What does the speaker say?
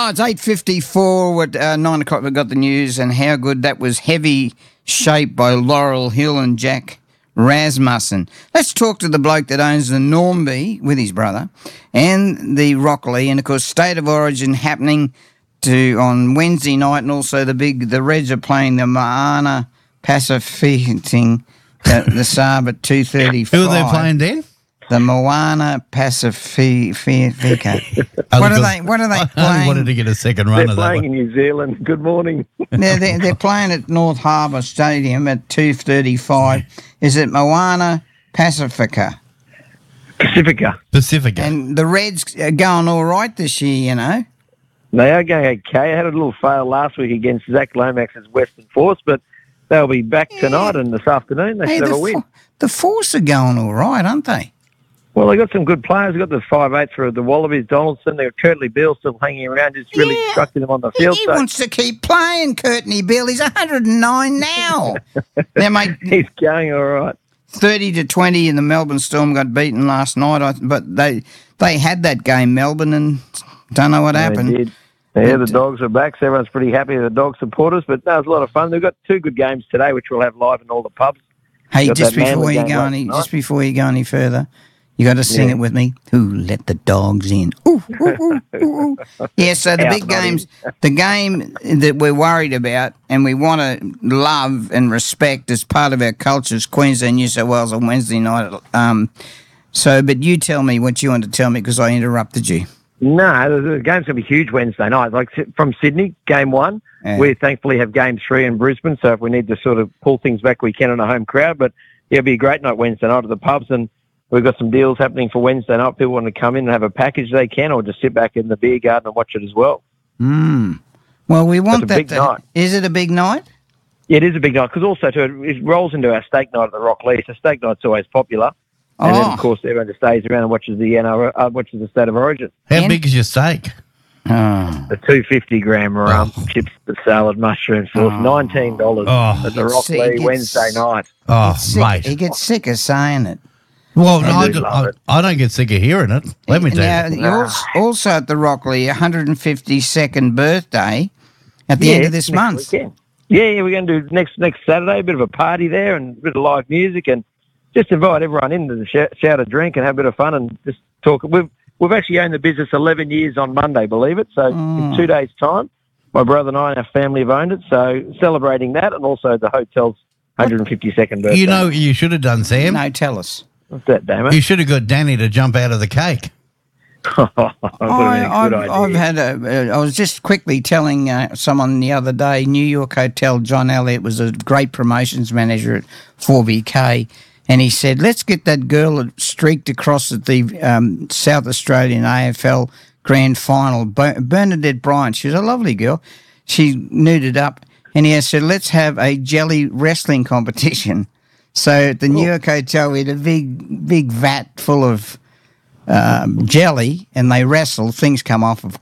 Oh, it's 8:54. At 9 o'clock we got the news, and how good that was. Heavy Shape by Laurel Hill and Jack Rasmussen. Let's talk to the bloke that owns the Normby with his brother and the Rockley, and of course State of Origin happening on Wednesday night, and also the Reds are playing the Moana Pacific thing, the Saab at 2:35. Who are they playing, Dan? The Moana Pacifica. What are they playing? I wanted to get a second run of that. They're playing in New Zealand. Good morning. They're playing at North Harbour Stadium at 2:35. Is it Moana Pacifica? Pacifica. And the Reds are going all right this year, you know. They are going okay. I had a little fail last week against Zach Lomax's Western Force, but they'll be back tonight and this afternoon. They should have a win. The Force are going all right, aren't they? Well, they got some good players. They got the 5'8" for the Wallabies, Donaldson. They got Curtly Beale still hanging around, just really instructing them on the field. He wants to keep playing, Curtly Beale. He's 109 now. Now, mate, he's going all right. 30-20 in the Melbourne Storm got beaten last night, but they had that game, Melbourne, and don't know what happened. They did. Yeah, the Dogs are back, so everyone's pretty happy, the Dog supporters, but that was a lot of fun. They've got 2 good games today, which we'll have live in all the pubs. Hey, just before you go any further, you got to sing it with me. Who let the dogs in? Ooh, ooh, ooh, ooh. Yeah, so the big games, the game that we're worried about and we want to love and respect as part of our culture is Queensland, New South Wales on Wednesday night. But you tell me what you want to tell me because I interrupted you. No, the game's going to be huge Wednesday night. Like from Sydney, game 1. Yeah. We thankfully have game 3 in Brisbane, so if we need to sort of pull things back, we can on a home crowd. But it'll be a great night Wednesday night at the pubs, and we've got some deals happening for Wednesday night. People want to come in and have a package, they can, or just sit back in the beer garden and watch it as well. Well, we want that. Big night. Is it a big night? Yeah, it is a big night, because also it rolls into our steak night at the Rockley. So steak night's always popular. And then, of course, everyone just stays around and watches the State of Origin. How big is your steak? The 250-gram rump, chips, the salad, mushroom sauce, $19 at the Rockley Wednesday night. Oh, mate. He gets sick of saying it. Well, no, I don't get sick of hearing it. Let me tell you. You're also at the Rockley 152nd birthday at the end of this month. Weekend. Yeah, we're going to do next Saturday, a bit of a party there and a bit of live music, and just invite everyone in to shout a drink and have a bit of fun and just talk. We've actually owned the business 11 years on Monday, believe it. So in 2 days' time, my brother and I and our family have owned it. So celebrating that, and also the hotel's 152nd birthday. You know what you should have done, Sam? No, tell us. What's that, damn it? You should have got Danny to jump out of the cake. I was just quickly telling someone the other day, New York Hotel, John Elliott was a great promotions manager at 4BK, and he said, let's get that girl that streaked across at the South Australian AFL Grand Final, Bernadette Bryant. She's a lovely girl. She nuded up, and he said, let's have a jelly wrestling competition. So at the New York Hotel, we had a big vat full of jelly, and they wrestled. Things come off, of